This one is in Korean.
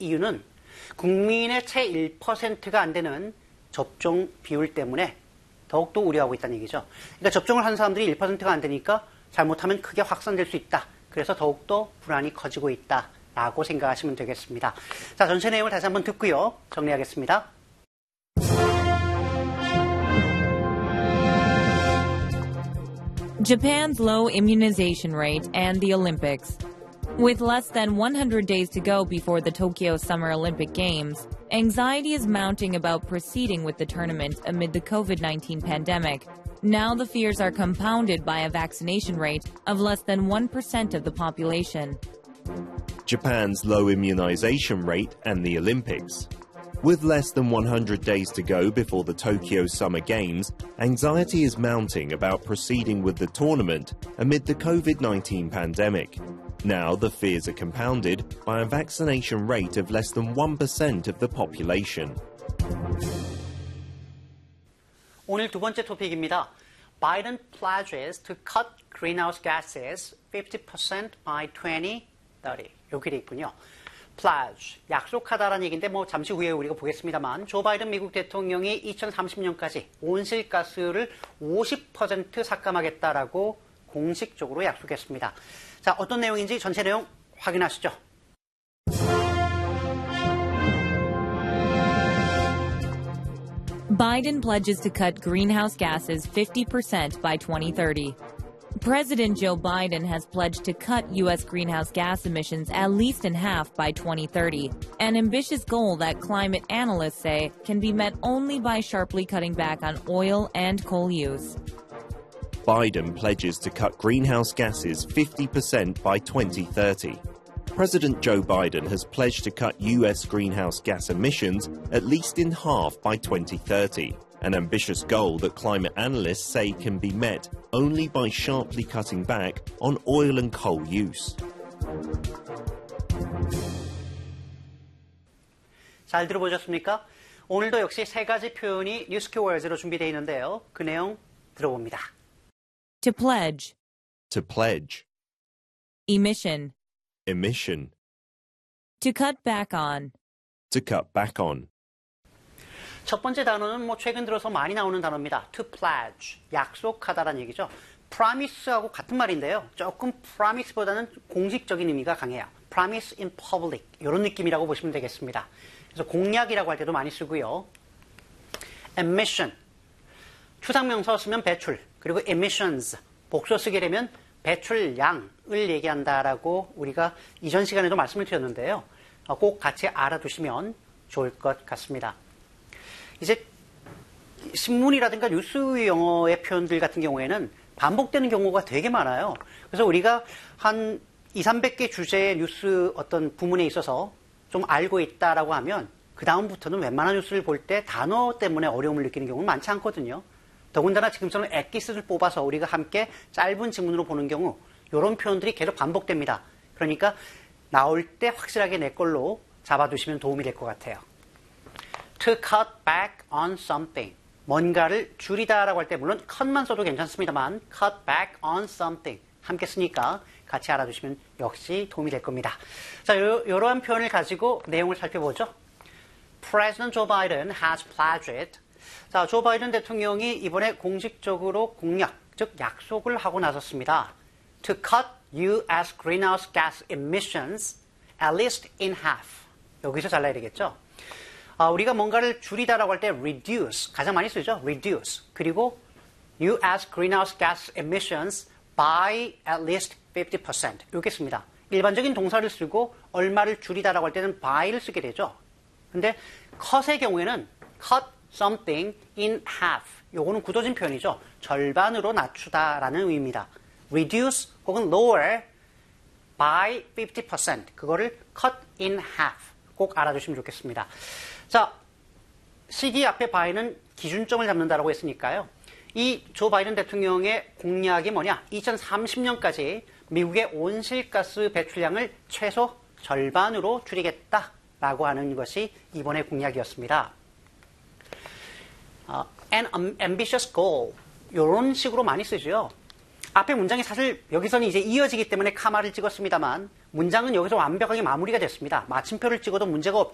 이유는 국민의 채 1%가 안 되는 접종 비율 때문에 더욱더 우려하고 있다는 얘기죠. 그러니까 접종을 한 사람들이 1%가 안 되니까 잘못하면 크게 확산될 수 있다. 그래서 더욱더 불안이 커지고 있다라고 생각하시면 되겠습니다. 자, 전체 내용을 다시 한번 듣고요. 정리하겠습니다. Japan's low immunization rate and the Olympics. With less than 100 days to go before the Tokyo Summer Olympic Games, anxiety is mounting about proceeding with the tournament amid the COVID-19 pandemic. Now the fears are compounded by a vaccination rate of less than 1% of the population. Japan's low immunization rate and the Olympics. With less than 100 days to go before the Tokyo Summer Games, anxiety is mounting about proceeding with the tournament amid the COVID-19 pandemic. Now the fears are compounded by a vaccination rate of less than 1% of the population. 오늘 두 번째 토픽입니다. Biden pledges to cut greenhouse gases 50% by 2030. 이렇게 돼 있군요. pledge, 약속하다라는 얘기인데 잠시 후에 우리가 보겠습니다만 조 바이든 미국 대통령이 2030년까지 온실가스를 50% 삭감하겠다라고 공식적으로 약속했습니다. 자, 어떤 내용인지 전체 내용 확인하시죠. Biden pledges to cut greenhouse gases 50% by 2030. President Joe Biden has pledged to cut U.S. greenhouse gas emissions at least in half by 2030, an ambitious goal that climate analysts say can be met only by sharply cutting back on oil and coal use. Biden pledges to cut greenhouse gases 50% by 2030. President Joe Biden has pledged to cut U.S. greenhouse gas emissions at least in half by 2030. An ambitious goal that climate analysts say can be met only by sharply cutting back on oil and coal use. 잘 들어보셨습니까? 오늘도 역시 세 가지 표현이 뉴스키워드로 준비되어 있는데요. 그 내용 들어봅니다. To pledge. To pledge. Emission. Emission. To cut back on. To cut back on. 첫 번째 단어는 최근 들어서 많이 나오는 단어입니다. To pledge, 약속하다라는 얘기죠. promise하고 같은 말인데요. 조금 promise보다는 공식적인 의미가 강해요. promise in public, 이런 느낌이라고 보시면 되겠습니다. 그래서 공약이라고 할 때도 많이 쓰고요. emission, 추상명사 쓰면 배출, 그리고 emissions, 복수 쓰게 되면 배출량을 얘기한다라고 우리가 이전 시간에도 말씀을 드렸는데요. 꼭 같이 알아두시면 좋을 것 같습니다. 이제 신문이라든가 뉴스 영어의 표현들 같은 경우에는 반복되는 경우가 되게 많아요. 그래서 우리가 한 200~300개 주제의 뉴스 어떤 부문에 있어서 좀 알고 있다라고 하면 그 다음부터는 웬만한 뉴스를 볼 때 단어 때문에 어려움을 느끼는 경우는 많지 않거든요. 더군다나 지금처럼 엑기스를 뽑아서 우리가 함께 짧은 지문으로 보는 경우 이런 표현들이 계속 반복됩니다. 그러니까 나올 때 확실하게 내 걸로 잡아두시면 도움이 될 것 같아요. To cut back on something. 뭔가를 줄이다라고 할 때 물론 cut만 써도 괜찮습니다만 cut back on something 함께 쓰니까 같이 알아두시면 역시 도움이 될 겁니다. 자, 이러한 표현을 가지고 내용을 살펴보죠. President Joe Biden has pledged. 자, 조 바이든 대통령이 이번에 공식적으로 공약, 즉 약속을 하고 나섰습니다. To cut U.S. greenhouse gas emissions at least in half. 여기서 잘라야 되겠죠. 우리가 뭔가를 줄이다라고 할 때 reduce, 가장 많이 쓰죠. reduce. 그리고 U.S. greenhouse gas emissions by at least 50%. 이렇게 씁니다. 일반적인 동사를 쓰고 얼마를 줄이다라고 할 때는 by를 쓰게 되죠. 근데 cut의 경우에는 cut something in half. 요거는 굳어진 표현이죠. 절반으로 낮추다라는 의미입니다. reduce 혹은 lower by 50%. 그거를 cut in half. 꼭 알아두시면 좋겠습니다. 자, CD 앞에 by는 기준점을 잡는다라고 했으니까요. 이 조 바이든 대통령의 공약이 뭐냐? 2030년까지 미국의 온실가스 배출량을 최소 절반으로 줄이겠다라고 하는 것이 이번의 공약이었습니다. An ambitious goal. 이런 식으로 많이 쓰죠. 앞에 문장이 사실 여기서는 이제 이어지기 때문에 카마를 찍었습니다만 문장은 여기서 완벽하게 마무리가 됐습니다. 마침표를 찍어도 문제가